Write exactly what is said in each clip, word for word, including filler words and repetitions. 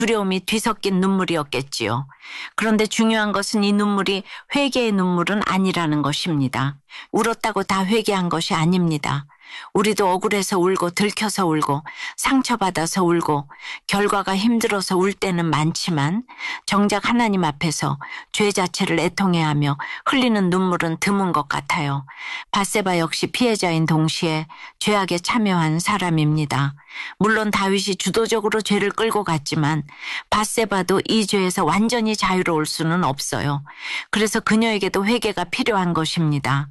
두려움이 뒤섞인 눈물이었겠지요. 그런데 중요한 것은 이 눈물이 회개의 눈물은 아니라는 것입니다. 울었다고 다 회개한 것이 아닙니다. 우리도 억울해서 울고 들켜서 울고 상처받아서 울고 결과가 힘들어서 울 때는 많지만 정작 하나님 앞에서 죄 자체를 애통해하며 흘리는 눈물은 드문 것 같아요. 밧세바 역시 피해자인 동시에 죄악에 참여한 사람입니다. 물론 다윗이 주도적으로 죄를 끌고 갔지만 밧세바도 이 죄에서 완전히 자유로울 수는 없어요. 그래서 그녀에게도 회개가 필요한 것입니다.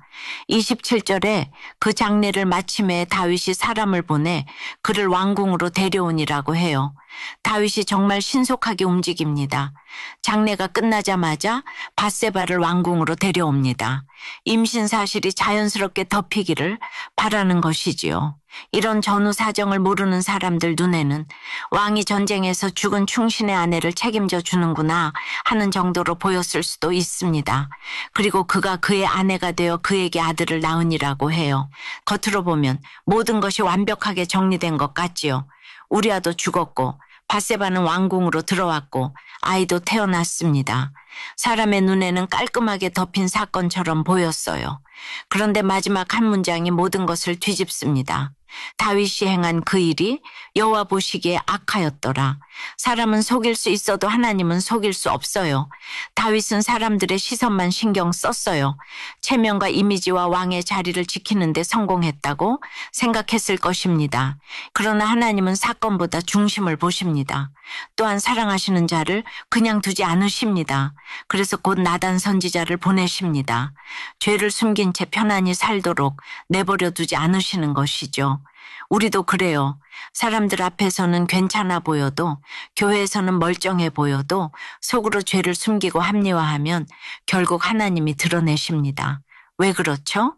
이십칠 절에 그 장례를 마침에 다윗이 사람을 보내 그를 왕궁으로 데려오니라고 해요. 다윗이 정말 신속하게 움직입니다. 장례가 끝나자마자 밧세바를 왕궁으로 데려옵니다. 임신 사실이 자연스럽게 덮이기를 바라는 것이지요. 이런 전후 사정을 모르는 사람들 눈에는 왕이 전쟁에서 죽은 충신의 아내를 책임져 주는구나 하는 정도로 보였을 수도 있습니다. 그리고 그가 그의 아내가 되어 그에게 아들을 낳으니라고 해요. 겉으로 보면 모든 것이 완벽하게 정리된 것 같지요. 우리아도 죽었고 밧세바는 왕궁으로 들어왔고 아이도 태어났습니다. 사람의 눈에는 깔끔하게 덮인 사건처럼 보였어요. 그런데 마지막 한 문장이 모든 것을 뒤집습니다. 다윗이 행한 그 일이 여호와 보시기에 악하였더라. 사람은 속일 수 있어도 하나님은 속일 수 없어요. 다윗은 사람들의 시선만 신경 썼어요. 체면과 이미지와 왕의 자리를 지키는 데 성공했다고 생각했을 것입니다. 그러나 하나님은 사건보다 중심을 보십니다. 또한 사랑하시는 자를 그냥 두지 않으십니다. 그래서 곧 나단 선지자를 보내십니다. 죄를 숨긴 채 편안히 살도록 내버려 두지 않으시는 것이죠. 우리도 그래요. 사람들 앞에서는 괜찮아 보여도 교회에서는 멀쩡해 보여도 속으로 죄를 숨기고 합리화하면 결국 하나님이 드러내십니다. 왜 그렇죠?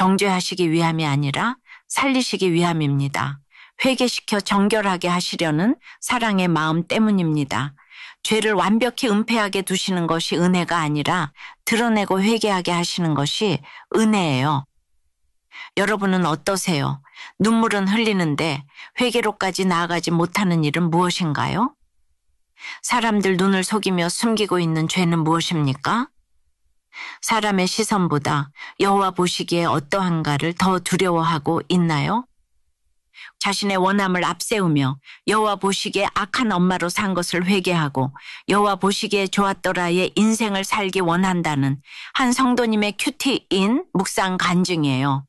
정죄하시기 위함이 아니라 살리시기 위함입니다. 회개시켜 정결하게 하시려는 사랑의 마음 때문입니다. 죄를 완벽히 은폐하게 두시는 것이 은혜가 아니라 드러내고 회개하게 하시는 것이 은혜예요. 여러분은 어떠세요? 눈물은 흘리는데 회개로까지 나아가지 못하는 일은 무엇인가요? 사람들 눈을 속이며 숨기고 있는 죄는 무엇입니까? 사람의 시선보다 여호와 보시기에 어떠한가를 더 두려워하고 있나요? 자신의 원함을 앞세우며 여호와 보시기에 악한 엄마로 산 것을 회개하고 여호와 보시기에 좋았더라의 인생을 살기 원한다는 한 성도님의 큐티인 묵상 간증이에요.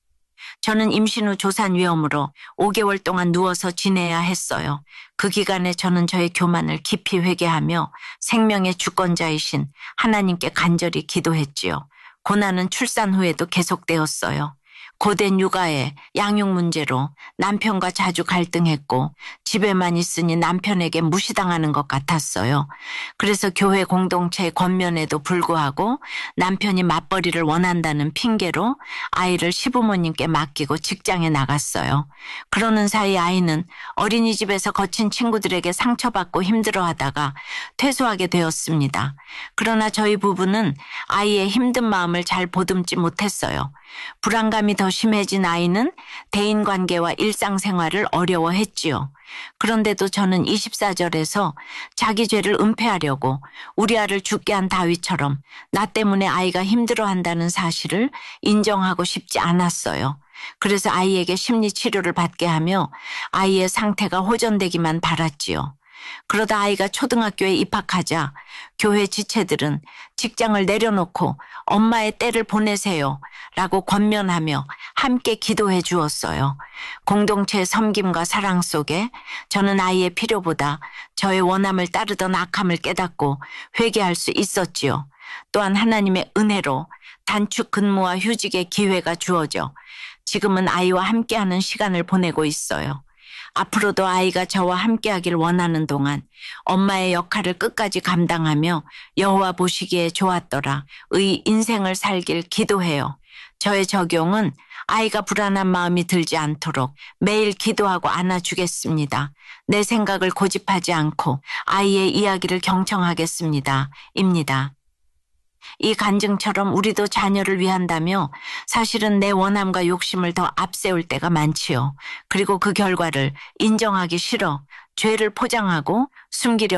저는 임신 후 조산 위험으로 오 개월 동안 누워서 지내야 했어요. 그 기간에 저는 저의 교만을 깊이 회개하며 생명의 주권자이신 하나님께 간절히 기도했지요. 고난은 출산 후에도 계속되었어요. 고된 육아에 양육 문제로 남편과 자주 갈등했고 집에만 있으니 남편에게 무시당하는 것 같았어요. 그래서 교회 공동체의 권면에도 불구하고 남편이 맞벌이를 원한다는 핑계로 아이를 시부모님께 맡기고 직장에 나갔어요. 그러는 사이 아이는 어린이집에서 거친 친구들에게 상처받고 힘들어하다가 퇴소하게 되었습니다. 그러나 저희 부부는 아이의 힘든 마음을 잘 보듬지 못했어요. 불안감이 더 심해진 아이는 대인관계와 일상생활을 어려워했지요. 그런데도 저는 이십사 절에서 자기 죄를 은폐하려고 우리아를 죽게 한 다윗처럼 나 때문에 아이가 힘들어한다는 사실을 인정하고 싶지 않았어요. 그래서 아이에게 심리치료를 받게 하며 아이의 상태가 호전되기만 바랐지요. 그러다 아이가 초등학교에 입학하자 교회 지체들은 직장을 내려놓고 엄마의 때를 보내세요 라고 권면하며 함께 기도해 주었어요. 공동체의 섬김과 사랑 속에 저는 아이의 필요보다 저의 원함을 따르던 악함을 깨닫고 회개할 수 있었지요. 또한 하나님의 은혜로 단축 근무와 휴직의 기회가 주어져 지금은 아이와 함께하는 시간을 보내고 있어요. 앞으로도 아이가 저와 함께하길 원하는 동안 엄마의 역할을 끝까지 감당하며 여호와 보시기에 좋았더라 의 인생을 살길 기도해요. 저의 적용은 아이가 불안한 마음이 들지 않도록 매일 기도하고 안아주겠습니다. 내 생각을 고집하지 않고 아이의 이야기를 경청하겠습니다. 입니다. 이 간증처럼 우리도 자녀를 위한다며 사실은 내 원함과 욕심을 더 앞세울 때가 많지요. 그리고 그 결과를 인정하기 싫어 죄를 포장하고 숨기려